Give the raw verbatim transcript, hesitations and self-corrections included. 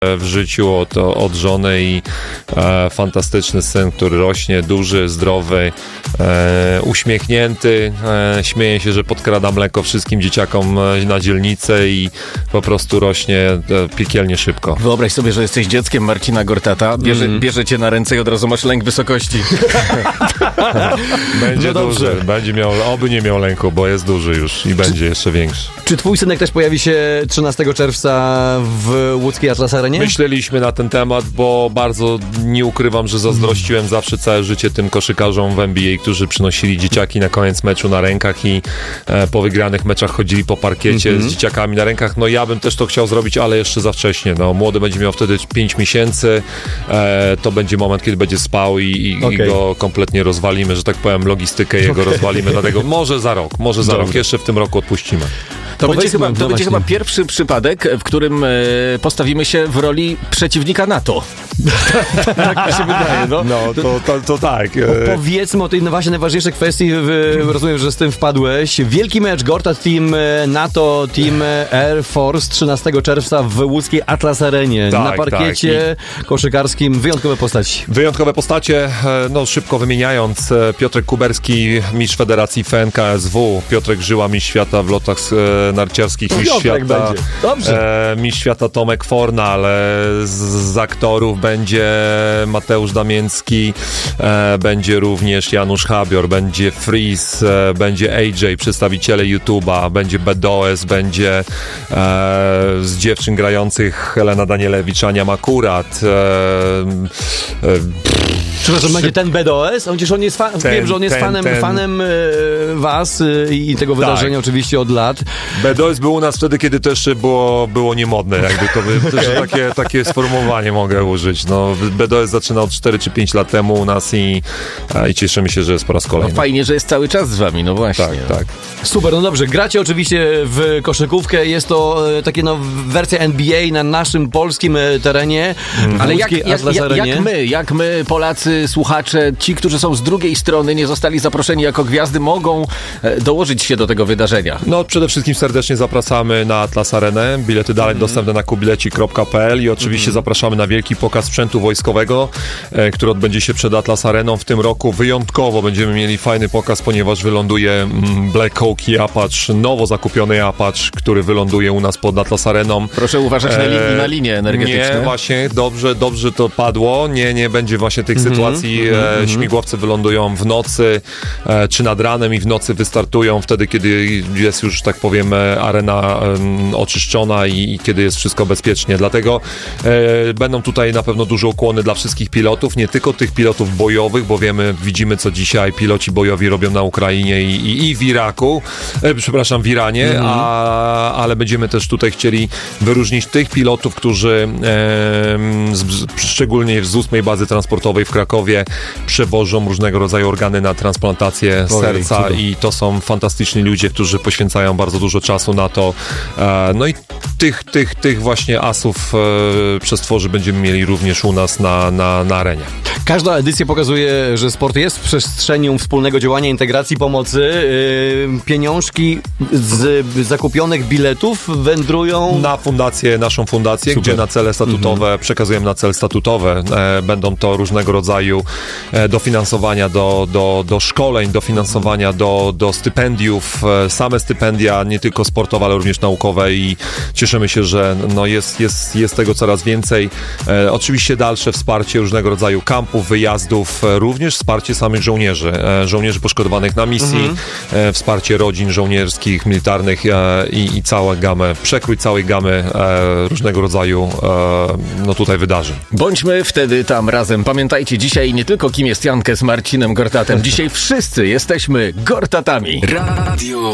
w życiu od, od żony i e, fantastyczny syn, który rośnie, duży, zdrowy, e, uśmiechnięty, e, śmieje się, że podkrada mleko wszystkim dzieciakom na dzielnicę i po prostu rośnie e, piekielnie szybko. Wyobraź sobie, że jesteś dzieckiem Marcina Gortata, bierze, mm. bierze cię na ręce i od razu masz lęk wysokości. Będzie no duży, będzie miał, oby nie miał lęku, bo jest duży już i będzie jeszcze większy. Czy twój synek też pojawi się trzynastego czerwca w łódzkiej Atlas Arenie? Myśleliśmy na ten temat, bo bardzo nie ukrywam, że zazdrościłem zawsze całe życie tym koszykarzom w N B A, którzy przynosili dzieciaki na koniec meczu na rękach i e, po wygranych meczach chodzili po parkiecie mm-hmm. z dzieciakami na rękach. No ja bym też to chciał zrobić, ale jeszcze za wcześnie. No, młody będzie miał wtedy pięć miesięcy. E, to będzie moment, kiedy będzie spał i, i, okay. i go kompletnie rozwalimy, że tak powiem, logistykę jego okay. rozwalimy. Dlatego może za rok, może za Dobrze. rok. Jeszcze w tym roku odpuścimy. To będzie, chyba, to no będzie chyba pierwszy przypadek, w którym e, postawimy się w roli przeciwnika NATO. Tak mi się wydaje, no. No, to, to, to tak. Po, powiedzmy o tej no właśnie najważniejszej kwestii, w, rozumiem, że z tym wpadłeś. Wielki mecz Gortat Team NATO, Team Air Force trzynastego czerwca w łódzkiej Atlas Arenie. Tak, na parkiecie tak. koszykarskim. Wyjątkowe postaci. Wyjątkowe postacie, no szybko wymieniając. Piotrek Kuberski, mistrz Federacji F N K S W. Piotrek Żyła, mistrz świata w lotach narciarskich, mistrz świata, e, mistrz świata Tomek Fornal, z, z aktorów będzie Mateusz Damięcki, e, będzie również Janusz Habior, będzie Freeze, e, będzie A J, przedstawiciele YouTube'a, będzie B D O S, będzie e, z dziewczyn grających Helena Danielewicz, Ania Makurat. E, e, Przepraszam, będzie ten B D O S? On, on jest fa- ten, wiem, że on jest ten, fanem, ten. fanem e, was e, i tego wydarzenia tak. oczywiście od lat. B D O S był u nas wtedy, kiedy to jeszcze było, było niemodne, jakby to by, też takie, takie sformułowanie mogę użyć. No, B D O S zaczynał cztery czy pięć lat temu u nas i, a, i cieszymy się, że jest po raz kolejny. No fajnie, że jest cały czas z wami, no właśnie. Tak, tak. Super, no dobrze, gracie oczywiście w koszykówkę, jest to e, takie no wersja N B A na naszym polskim e, terenie. Mm. Ale jak, jak, jak, jak my, jak my Polacy, słuchacze, ci, którzy są z drugiej strony, nie zostali zaproszeni jako gwiazdy, mogą e, dołożyć się do tego wydarzenia? No przede wszystkim serdecznie zapraszamy na Atlas Arenę. Bilety dalej mm. dostępne na kubileci kropka p l i oczywiście mm. zapraszamy na wielki pokaz sprzętu wojskowego, e, który odbędzie się przed Atlas Areną w tym roku. Wyjątkowo będziemy mieli fajny pokaz, ponieważ wyląduje mm, Black Hawk i Apache, nowo zakupiony Apache, który wyląduje u nas pod Atlas Areną. Proszę uważać na, li- na linie energetyczne. Nie, właśnie, dobrze, dobrze to padło. Nie, nie będzie właśnie tych mm-hmm. sytuacji. E, śmigłowce wylądują w nocy, e, czy nad ranem i w nocy wystartują wtedy, kiedy jest już, tak powiem, arena um, oczyszczona i, i kiedy jest wszystko bezpiecznie. Dlatego e, będą tutaj na pewno duże ukłony dla wszystkich pilotów, nie tylko tych pilotów bojowych, bo wiemy, widzimy, co dzisiaj piloci bojowi robią na Ukrainie i, i, i w Iraku, e, przepraszam, w Iranie, mm-hmm. a, ale będziemy też tutaj chcieli wyróżnić tych pilotów, którzy e, z, szczególnie z ósmej bazy transportowej w Krakowie przewożą różnego rodzaju organy na transplantację Ojej, serca cudo. I to są fantastyczni ludzie, którzy poświęcają bardzo dużo czasu na to. E, no i tych, tych, tych właśnie asów e, przestworzy będziemy mieli również u nas na, na, na arenie. Każda edycja pokazuje, że sport jest przestrzenią wspólnego działania, integracji, pomocy. Yy, pieniążki z zakupionych biletów wędrują na fundację, naszą fundację, Super. Gdzie na cele statutowe, mm-hmm. przekazujemy na cele statutowe. E, będą to różnego rodzaju e, dofinansowania do, do, do szkoleń, dofinansowania do, do stypendiów, e, same stypendia, nie tylko sportowe, ale również naukowe i cieszymy się, że no jest, jest, jest tego coraz więcej. E, oczywiście dalsze wsparcie różnego rodzaju kampów, wyjazdów, e, również wsparcie samych żołnierzy, e, żołnierzy poszkodowanych na misji, mhm. e, wsparcie rodzin żołnierskich, militarnych e, i, i całą gamę, przekrój całej gamy e, różnego rodzaju e, no tutaj wydarzeń. Bądźmy wtedy tam razem. Pamiętajcie, dzisiaj nie tylko kim jest Jankę z Marcinem Gortatem, dzisiaj wszyscy jesteśmy Gortatami. Radio